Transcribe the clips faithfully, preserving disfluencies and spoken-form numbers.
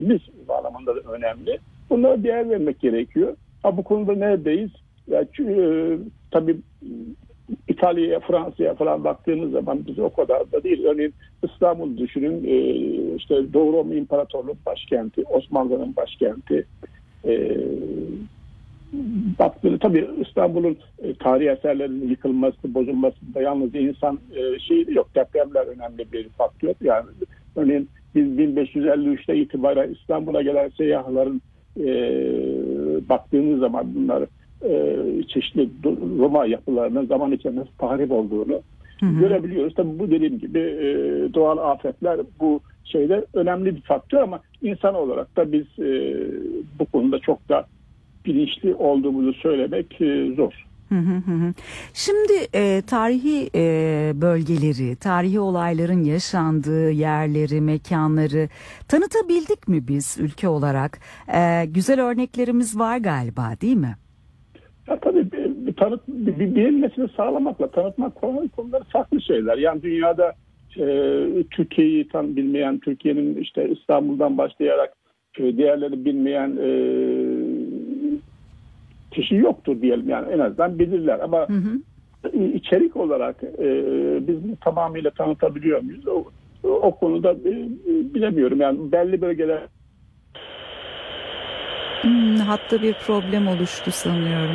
bağlamında da önemli. Bunlara değer vermek gerekiyor. Ha, bu konuda neredeyiz? Ya, e, tabii İtalya'ya, Fransa'ya falan baktığımız zaman bize o kadar da değil. Örneğin İstanbul düşünün, e, işte Doğu Roma İmparatorluğu başkenti, Osmanlı'nın başkenti. E, baktığında tabii İstanbul'un e, tarihi eserlerin yıkılması, bozulmasında yalnız insan e, şeyi de yok. Depremler önemli bir faktör. Yani örneğin biz bin beş yüz elli üçte itibaren İstanbul'a gelen seyyahların e, baktığınız zaman bunlar e, çeşitli Roma yapılarının zaman içinde tahrip olduğunu hı hı. görebiliyoruz. Tabii bu dediğim gibi e, doğal afetler bu şeyde önemli bir faktör ama insan olarak da biz e, bu konuda çok da bilinçli olduğumuzu söylemek e, zor. Hı hı hı. Şimdi e, tarihi e, bölgeleri, tarihi olayların yaşandığı yerleri, mekanları tanıtabildik mi biz ülke olarak? E, güzel örneklerimiz var galiba, değil mi? Ya tabii bir, bir tanıt, bir, bir bilinmesini sağlamakla tanıtmak kolay konular farklı şeyler. Yani dünyada e, Türkiye'yi tam bilmeyen, Türkiye'nin işte İstanbul'dan başlayarak e, diğerleri bilmeyen e, kişi yoktur diyelim, yani en azından bilirler ama hı hı. içerik olarak e, biz bunu tamamıyla tanıtabiliyor muyuz? O, o konuda e, bilemiyorum. Yani belli bölgeler hmm, hatta bir problem oluştu sanıyorum.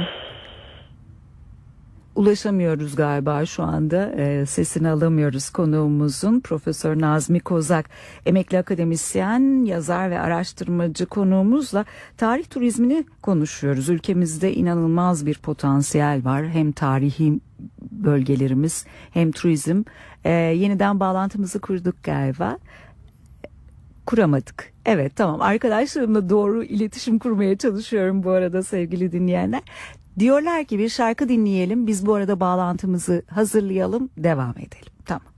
Ulaşamıyoruz galiba şu anda, e, sesini alamıyoruz konuğumuzun. Profesör Nazmi Kozak, emekli akademisyen, yazar ve araştırmacı konuğumuzla tarih turizmini konuşuyoruz. Ülkemizde inanılmaz bir potansiyel var. Hem tarihi bölgelerimiz hem turizm. E, yeniden bağlantımızı kurduk galiba. Kuramadık. Evet, tamam, arkadaşlarımla doğru iletişim kurmaya çalışıyorum bu arada sevgili dinleyenler. Diyorlar ki bir şarkı dinleyelim, biz bu arada bağlantımızı hazırlayalım, devam edelim. Tamam.